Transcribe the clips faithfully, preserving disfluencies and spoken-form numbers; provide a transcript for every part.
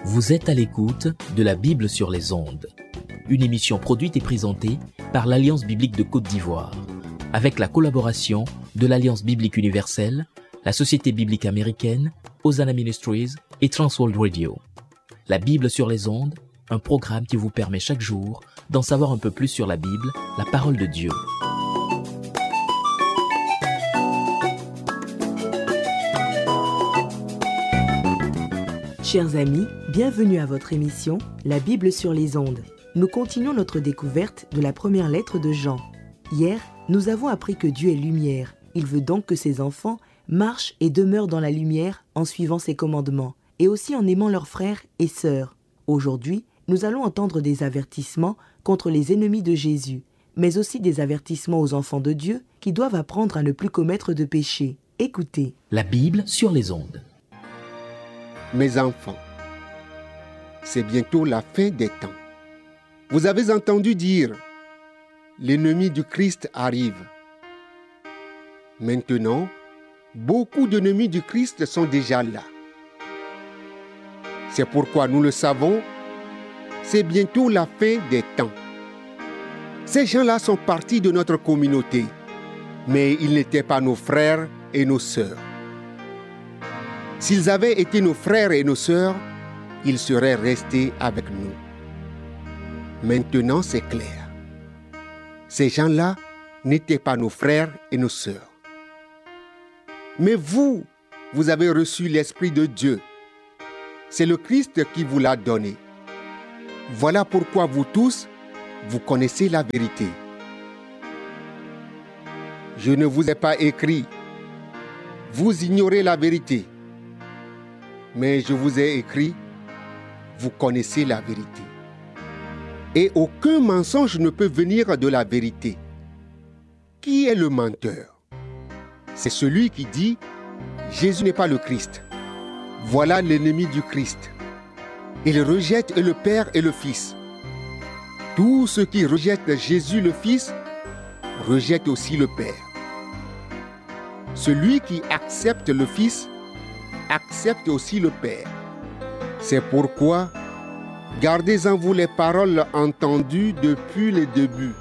Vous êtes à l'écoute de la Bible sur les ondes, une émission produite et présentée par l'Alliance biblique de Côte d'Ivoire, avec la collaboration de l'Alliance biblique universelle, la Société biblique américaine, Hosanna Ministries et Transworld Radio. La Bible sur les ondes, un programme qui vous permet chaque jour d'en savoir un peu plus sur la Bible, la parole de Dieu. Chers amis, bienvenue à votre émission La Bible sur les ondes. Nous continuons notre découverte de la première lettre de Jean. Hier, nous avons appris que Dieu est lumière. Il veut donc que ses enfants marchent et demeurent dans la lumière en suivant ses commandements et aussi en aimant leurs frères et sœurs. Aujourd'hui, nous allons entendre des avertissements contre les ennemis de Jésus, mais aussi des avertissements aux enfants de Dieu qui doivent apprendre à ne plus commettre de péché. Écoutez. La Bible sur les ondes. Mes enfants, c'est bientôt la fin des temps. Vous avez entendu dire, l'ennemi du Christ arrive. Maintenant, beaucoup d'ennemis du Christ sont déjà là. C'est pourquoi nous le savons, c'est bientôt la fin des temps. Ces gens-là sont partis de notre communauté, mais ils n'étaient pas nos frères et nos sœurs. S'ils avaient été nos frères et nos sœurs, ils seraient restés avec nous. Maintenant, c'est clair. Ces gens-là n'étaient pas nos frères et nos sœurs. Mais vous, vous avez reçu l'Esprit de Dieu. C'est le Christ qui vous l'a donné. Voilà pourquoi vous tous, vous connaissez la vérité. Je ne vous ai pas écrit. Vous ignorez la vérité. Mais je vous ai écrit, vous connaissez la vérité. Et aucun mensonge ne peut venir de la vérité. Qui est le menteur? C'est celui qui dit, Jésus n'est pas le Christ. Voilà l'ennemi du Christ. Il rejette le Père et le Fils. Tous ceux qui rejettent Jésus le Fils, rejettent aussi le Père. Celui qui accepte le Fils, accepte aussi le Père. C'est pourquoi, gardez en vous les paroles entendues depuis le début.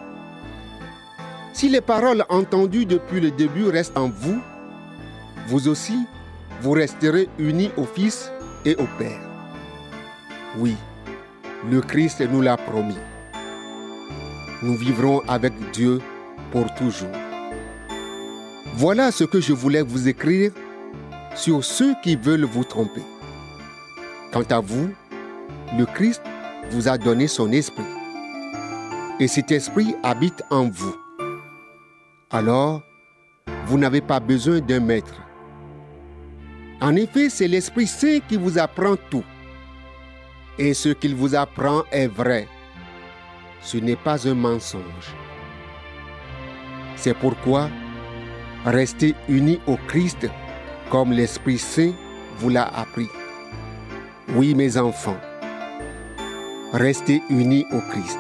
Si les paroles entendues depuis le début restent en vous, vous aussi, vous resterez unis au Fils et au Père. Oui, le Christ nous l'a promis. Nous vivrons avec Dieu pour toujours. Voilà ce que je voulais vous écrire sur ceux qui veulent vous tromper. Quant à vous, le Christ vous a donné son esprit. Et cet esprit habite en vous. Alors, vous n'avez pas besoin d'un maître. En effet, c'est l'Esprit Saint qui vous apprend tout. Et ce qu'il vous apprend est vrai. Ce n'est pas un mensonge. C'est pourquoi, restez unis au Christ comme l'Esprit Saint vous l'a appris. Oui, mes enfants, restez unis au Christ.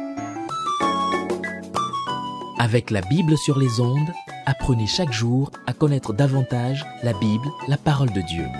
Avec la Bible sur les ondes, apprenez chaque jour à connaître davantage la Bible, la parole de Dieu.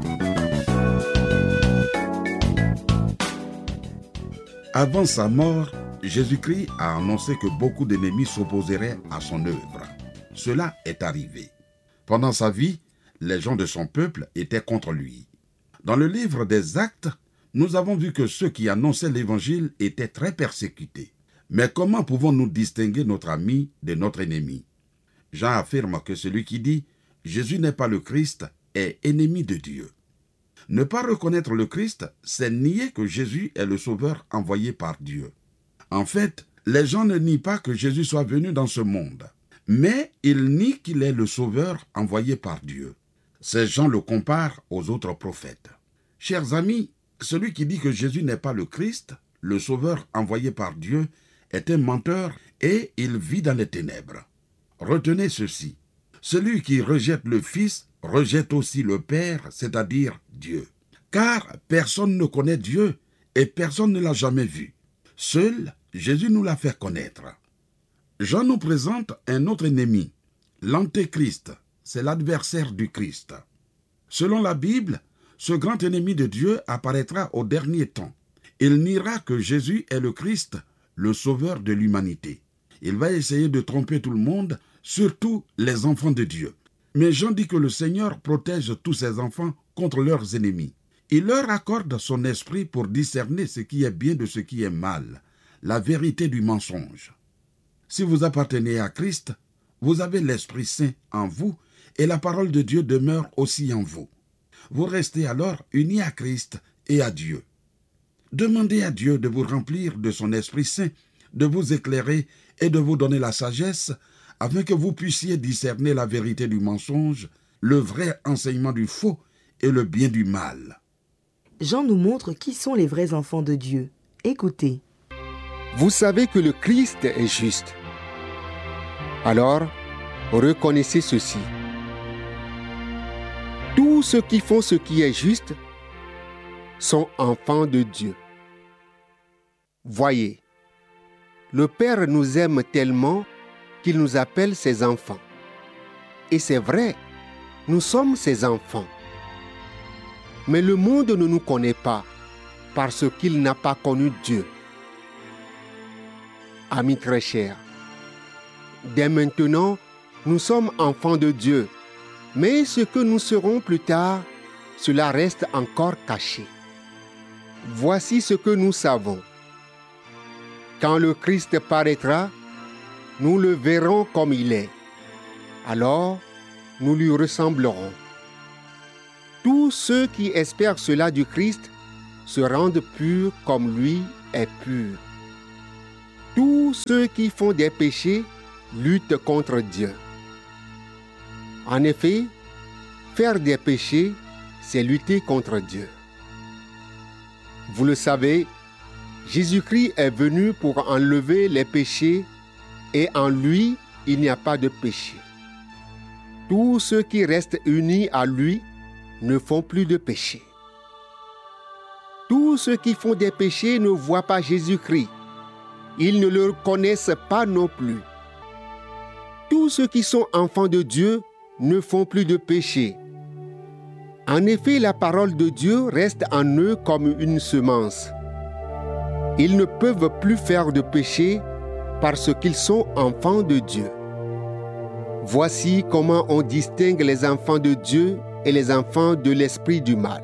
Avant sa mort, Jésus-Christ a annoncé que beaucoup d'ennemis s'opposeraient à son œuvre. Cela est arrivé. Pendant sa vie, les gens de son peuple étaient contre lui. Dans le livre des Actes, nous avons vu que ceux qui annonçaient l'évangile étaient très persécutés. Mais comment pouvons-nous distinguer notre ami de notre ennemi? Jean affirme que celui qui dit « Jésus n'est pas le Christ » est ennemi de Dieu. Ne pas reconnaître le Christ, c'est nier que Jésus est le Sauveur envoyé par Dieu. En fait, les gens ne nient pas que Jésus soit venu dans ce monde, mais ils nient qu'il est le Sauveur envoyé par Dieu. Ces gens le comparent aux autres prophètes. Chers amis, celui qui dit que Jésus n'est pas le Christ, le Sauveur envoyé par Dieu, est un menteur et il vit dans les ténèbres. Retenez ceci, celui qui rejette le Fils rejette aussi le Père, c'est-à-dire Dieu. Car personne ne connaît Dieu et personne ne l'a jamais vu. Seul Jésus nous l'a fait connaître. Jean nous présente un autre ennemi, l'Antéchrist, c'est l'adversaire du Christ. Selon la Bible, ce grand ennemi de Dieu apparaîtra au dernier temps. Il niera que Jésus est le Christ, le sauveur de l'humanité. Il va essayer de tromper tout le monde, surtout les enfants de Dieu. Mais Jean dit que le Seigneur protège tous ses enfants contre leurs ennemis. Il leur accorde son esprit pour discerner ce qui est bien de ce qui est mal, la vérité du mensonge. Si vous appartenez à Christ, vous avez l'Esprit Saint en vous et la parole de Dieu demeure aussi en vous. Vous restez alors unis à Christ et à Dieu. Demandez à Dieu de vous remplir de son Esprit Saint, de vous éclairer et de vous donner la sagesse afin que vous puissiez discerner la vérité du mensonge, le vrai enseignement du faux et le bien du mal. Jean nous montre qui sont les vrais enfants de Dieu. Écoutez. Vous savez que le Christ est juste. Alors, reconnaissez ceci. Tous ceux qui font ce qui est juste sont enfants de Dieu. Voyez, le Père nous aime tellement qu'il nous appelle ses enfants. Et c'est vrai, nous sommes ses enfants. Mais le monde ne nous connaît pas parce qu'il n'a pas connu Dieu. Amis très chers, dès maintenant, nous sommes enfants de Dieu, mais ce que nous serons plus tard, cela reste encore caché. Voici ce que nous savons. Quand le Christ paraîtra, nous le verrons comme il est. Alors, nous lui ressemblerons. Tous ceux qui espèrent cela du Christ se rendent purs comme lui est pur. Tous ceux qui font des péchés luttent contre Dieu. En effet, faire des péchés, c'est lutter contre Dieu. Vous le savez, Jésus-Christ est venu pour enlever les péchés et en lui, il n'y a pas de péché. Tous ceux qui restent unis à lui ne font plus de péché. Tous ceux qui font des péchés ne voient pas Jésus-Christ. Ils ne le connaissent pas non plus. Tous ceux qui sont enfants de Dieu ne font plus de péché. En effet, la parole de Dieu reste en eux comme une semence. Ils ne peuvent plus faire de péché parce qu'ils sont enfants de Dieu. Voici comment on distingue les enfants de Dieu et les enfants de l'esprit du mal.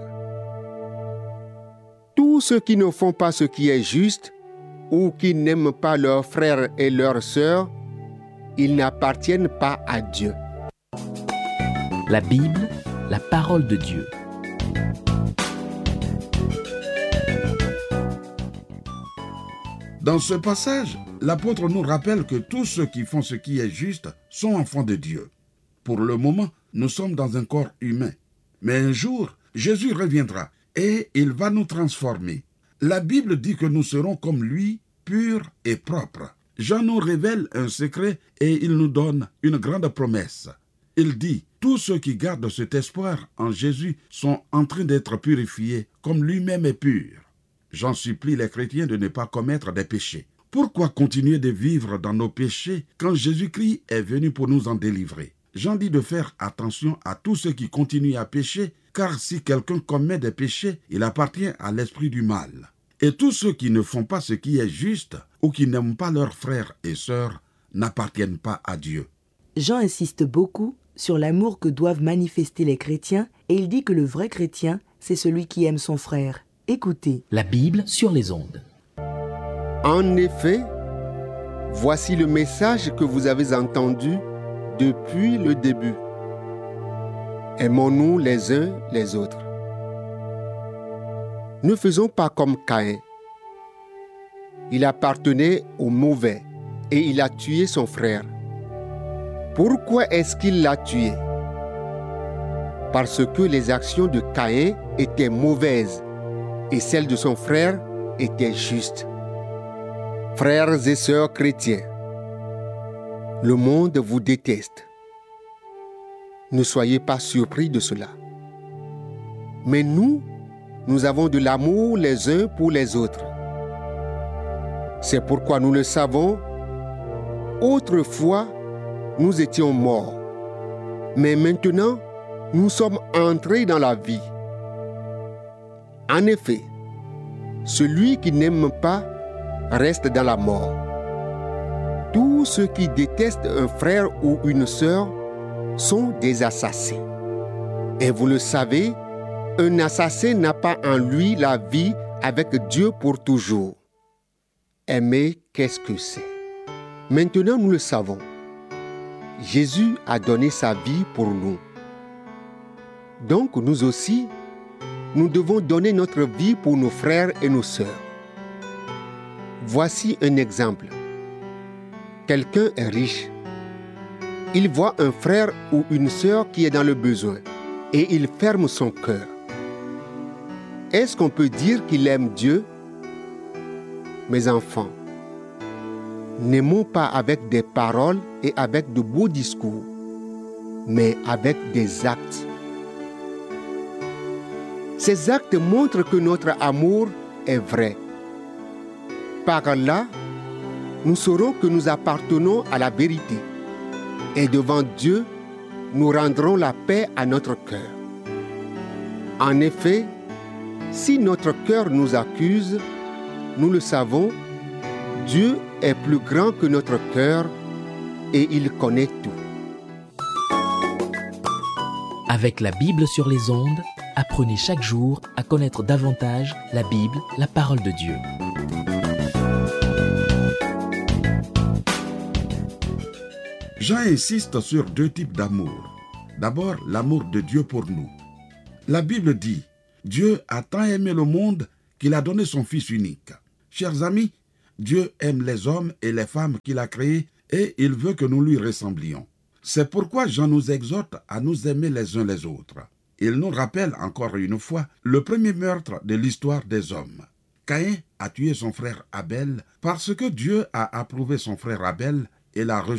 Tous ceux qui ne font pas ce qui est juste ou qui n'aiment pas leurs frères et leurs sœurs, ils n'appartiennent pas à Dieu. La Bible, la parole de Dieu. Dans ce passage, l'apôtre nous rappelle que tous ceux qui font ce qui est juste sont enfants de Dieu. Pour le moment, nous sommes dans un corps humain. Mais un jour, Jésus reviendra et il va nous transformer. La Bible dit que nous serons comme lui, purs et propres. Jean nous révèle un secret et il nous donne une grande promesse. Il dit, tous ceux qui gardent cet espoir en Jésus sont en train d'être purifiés comme lui-même est pur. J'en supplie les chrétiens de ne pas commettre des péchés. Pourquoi continuer de vivre dans nos péchés quand Jésus-Christ est venu pour nous en délivrer? Jean dit de faire attention à tous ceux qui continuent à pécher, car si quelqu'un commet des péchés, il appartient à l'esprit du mal. Et tous ceux qui ne font pas ce qui est juste ou qui n'aiment pas leurs frères et sœurs n'appartiennent pas à Dieu. Jean insiste beaucoup sur l'amour que doivent manifester les chrétiens et il dit que le vrai chrétien, c'est celui qui aime son frère. Écoutez. La Bible sur les ondes. En effet, voici le message que vous avez entendu depuis le début. Aimons-nous les uns les autres. Ne faisons pas comme Caïn. Il appartenait au mauvais et il a tué son frère. Pourquoi est-ce qu'il l'a tué? Parce que les actions de Caïn étaient mauvaises et celles de son frère étaient justes. Frères et sœurs chrétiens, le monde vous déteste. Ne soyez pas surpris de cela. Mais nous, nous avons de l'amour les uns pour les autres. C'est pourquoi nous le savons, autrefois, nous étions morts. Mais maintenant, nous sommes entrés dans la vie. En effet, celui qui n'aime pas reste dans la mort. Tous ceux qui détestent un frère ou une sœur sont des assassins. Et vous le savez, un assassin n'a pas en lui la vie avec Dieu pour toujours. Aimer, qu'est-ce que c'est? Maintenant, nous le savons. Jésus a donné sa vie pour nous. Donc, nous aussi, nous devons donner notre vie pour nos frères et nos sœurs. Voici un exemple. Quelqu'un est riche. Il voit un frère ou une sœur qui est dans le besoin et il ferme son cœur. Est-ce qu'on peut dire qu'il aime Dieu? Mes enfants, n'aimons pas avec des paroles et avec de beaux discours, mais avec des actes. Ces actes montrent que notre amour est vrai. Par là, nous saurons que nous appartenons à la vérité. Et devant Dieu, nous rendrons la paix à notre cœur. En effet, si notre cœur nous accuse, nous le savons, Dieu est plus grand que notre cœur et il connaît tout. Avec la Bible sur les ondes, apprenez chaque jour à connaître davantage la Bible, la parole de Dieu. Jean insiste sur deux types d'amour. D'abord, l'amour de Dieu pour nous. La Bible dit, Dieu a tant aimé le monde qu'il a donné son Fils unique. Chers amis, Dieu aime les hommes et les femmes qu'il a créés et il veut que nous lui ressemblions. C'est pourquoi Jean nous exhorte à nous aimer les uns les autres. Il nous rappelle encore une fois le premier meurtre de l'histoire des hommes. Caïn a tué son frère Abel parce que Dieu a approuvé son frère Abel et l'a rejeté.